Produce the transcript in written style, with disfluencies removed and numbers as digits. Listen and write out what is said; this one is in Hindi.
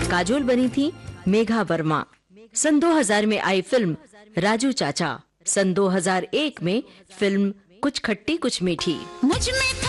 काजोल बनी थी मेघा वर्मा। सन 2000 में आई फिल्म राजू चाचा। सन 2001 में फिल्म कुछ खट्टी कुछ मीठी। मुझ में